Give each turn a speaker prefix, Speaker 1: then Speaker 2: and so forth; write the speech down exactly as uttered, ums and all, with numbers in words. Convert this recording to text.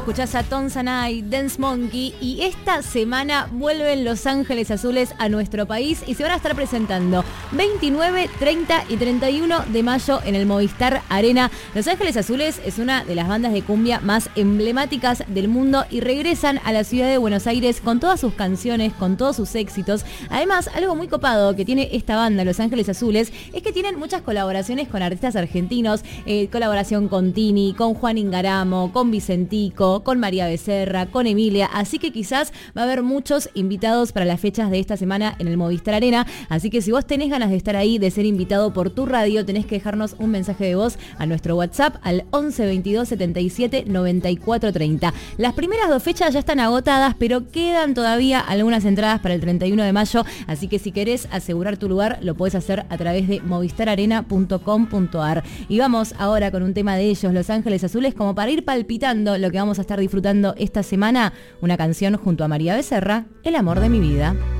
Speaker 1: escuchás a Tonsanay, Dance Monkey, y esta semana vuelven Los Ángeles Azules a nuestro país y se van a estar presentando veintinueve, treinta y treinta y uno de mayo en el Movistar Arena. Los Ángeles Azules es una de las bandas de cumbia más emblemáticas del mundo y regresan a la ciudad de Buenos Aires con todas sus canciones, con todos sus éxitos. Además, algo muy copado que tiene esta banda, Los Ángeles Azules, es que tienen muchas colaboraciones con artistas argentinos, eh, colaboración con Tini, con Juan Ingaramo, con Vicentico, con María Becerra, con Emilia, así que quizás va a haber muchos invitados para las fechas de esta semana en el Movistar Arena, así que si vos tenés ganas de estar ahí, de ser invitado por tu radio, tenés que dejarnos un mensaje de voz a nuestro WhatsApp al once veintidós setenta y siete noventa y cuatro treinta. Las primeras dos fechas ya están agotadas, pero quedan todavía algunas entradas para el treinta y uno de mayo, así que si querés asegurar tu lugar, lo podés hacer a través de movistar arena punto com punto ar. Y vamos ahora con un tema de ellos, Los Ángeles Azules, como para ir palpitando lo que vamos a estar disfrutando esta semana, una canción junto a María Becerra, El amor de mi vida.